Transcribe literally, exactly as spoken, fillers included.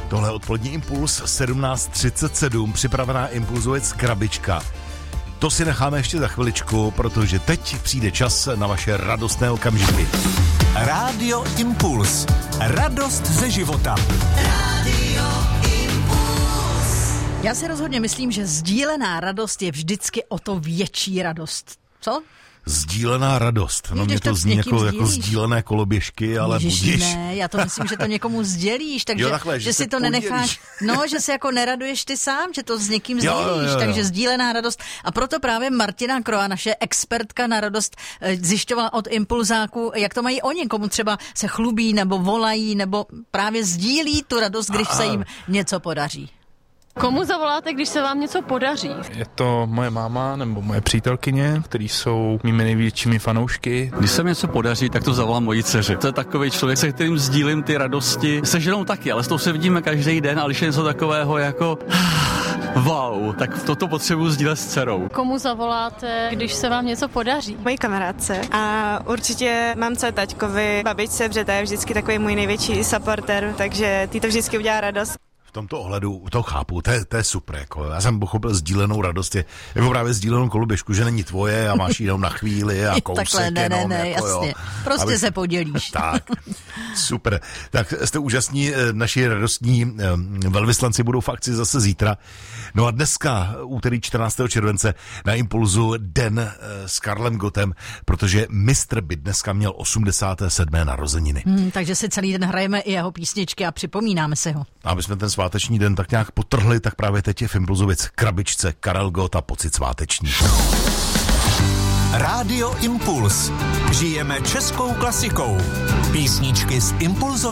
Tohle je odpolední Impuls sedmnáct třicet sedm, připravená Impulzovec krabička. To si necháme ještě za chviličku, protože teď přijde čas na vaše radostné okamžiky. Rádio Impuls. Radost ze života. Rádio Impuls. Já si rozhodně myslím, že sdílená radost je vždycky o to větší radost. Co? Sdílená radost. No, mě to to zní jako, jako sdílené koloběžky, ale Ježiši, budíš. Ne, já to myslím, že to někomu sdělíš, takže jo, takhle, že, že si to podělíš. nenecháš, no, že si jako neraduješ ty sám, že to s někým sdělíš, jo, jo, jo. takže sdílená radost. A proto právě Martina Kroa, naše expertka na radost, zjišťovala od impulzáků, jak to mají oni, komu třeba se chlubí, nebo volají, nebo právě sdílí tu radost, když se jim něco podaří. Komu zavoláte, když se vám něco podaří? Je to moje máma nebo moje přítelkyně, který jsou mými největšími fanoušky. Když se mi něco podaří, tak to zavolám mojí dceři. To je takový člověk, se kterým sdílím ty radosti. Se ženou taky, ale s tou se vidíme každý den, ale když je něco takového jako wow, tak toto potřebuji sdílet s dcerou. Komu zavoláte, když se vám něco podaří? Mojí kamarádce a určitě mamce, taťkovi, babičce, protože ta je vždycky takový můj největší supporter, takže ty to vždycky udělá radost. V tomto ohledu to chápu, to je, to je super. Jako. Já jsem pochopil sdílenou radost, je, jako právě sdílenou koloběžku, že není tvoje a máš ji jenom na chvíli a kousek. Takhle, ne, jenom, ne, ne, jako, jasně. Jo. Prostě Aby... se podělíš. Tak, super. Tak jste úžasní, naši radostní velvyslanci budou v akci zase zítra. No a dneska, úterý čtrnáctého července, na Impulzu den s Karlem Gottem, protože mistr by dneska měl osmdesáté sedmé narozeniny. Hmm, takže si celý den hrajeme i jeho písničky a připomínáme si ho. Aby jsme ten sváteční den tak nějak potrhli, tak právě teď je v Impulzovec krabičce Karel Gott a pocit sváteční. Rádio Impuls. Žijeme českou klasikou. Písničky z Impulzové